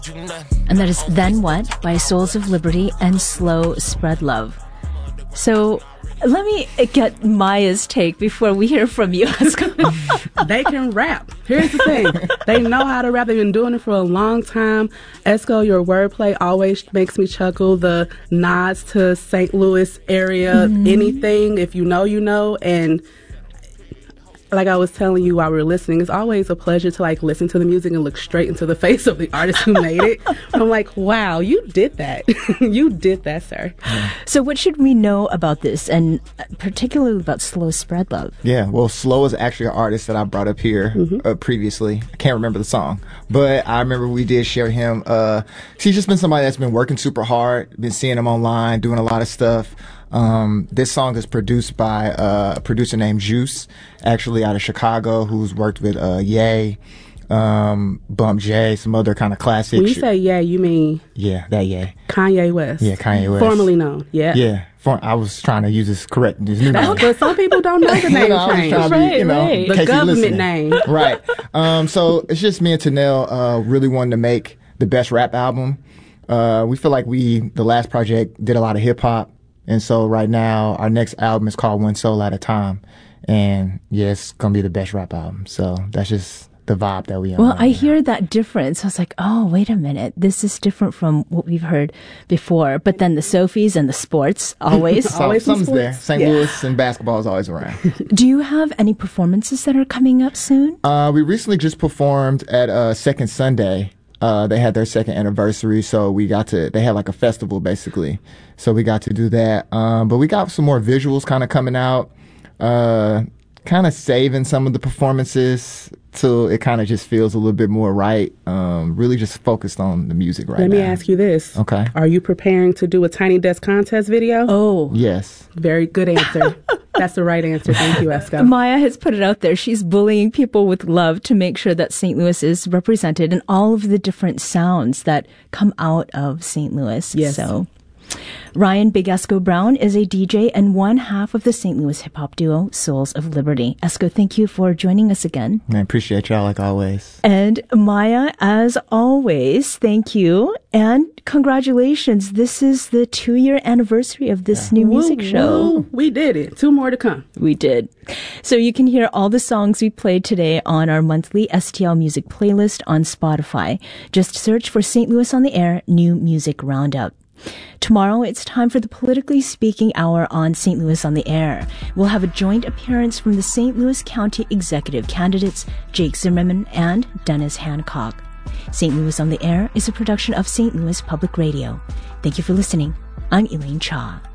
And that is Then What by Souls of Liberty and Slow Spread Love. So let me get Maya's take before we hear from you, Esco. They can rap. Here's the thing. They know how to rap. They've been doing it for a long time. Esco, your wordplay always makes me chuckle. The nods to St. Louis area, anything. If you know, you know. And like I was telling you while we were listening, it's always a pleasure to like listen to the music and look straight into the face of the artist who made it. I'm like, wow, you did that. You did that, sir. So what should we know about this, and particularly about Slow Spread Love? Yeah, well, Slow is actually an artist that I brought up here previously. I can't remember the song, but I remember we did share him. He's just been somebody that's been working super hard, been seeing him online, doing a lot of stuff. This song is produced by a producer named Juice, actually out of Chicago, who's worked with Ye, Bump J, some other kind of classic. When you say Ye, you mean that Ye. Kanye West. Yeah, Kanye West. Formerly known. Yeah. Yeah. I was trying to use his new name. But some people don't know the name change. Right. The government name. Right. So it's just me and Tanel really wanted to make the best rap album. We feel like the last project did a lot of hip hop. And so right now, our next album is called One Soul at a Time. And yeah, it's going to be the best rap album. So that's just the vibe that we on. Well, I hear that difference. I was like, oh, wait a minute. This is different from what we've heard before. But then the Sophies and the sports, always. Something's there. St. Louis and basketball is always around. Do you have any performances that are coming up soon? We recently just performed at Second Sunday. They had their second anniversary, so they had like a festival basically. So we got to do that. But we got some more visuals kind of coming out, kind of saving some of the performances till it kind of just feels a little bit more right. Really just focused on the music right now. Let me ask you this. Okay. Are you preparing to do a Tiny Desk contest video? Oh. Yes. Very good answer. That's the right answer. Thank you, Esco. Maya has put it out there. She's bullying people with love to make sure that St. Louis is represented in all of the different sounds that come out of St. Louis. Yes. So Ryan Big Esco Brown is a DJ and one half of the St. Louis hip-hop duo Souls of Liberty. Esco, thank you for joining us again. I appreciate y'all like always. And Maya, as always, thank you. And congratulations. This is the 2-year anniversary of this new music show. Woo. We did it. 2 more to come. We did. So you can hear all the songs we played today on our monthly STL Music playlist on Spotify. Just search for St. Louis on the Air New Music Roundup. Tomorrow, it's time for the Politically Speaking Hour on St. Louis on the Air. We'll have a joint appearance from the St. Louis County Executive candidates Jake Zimmerman and Dennis Hancock. St. Louis on the Air is a production of St. Louis Public Radio. Thank you for listening. I'm Elaine Cha.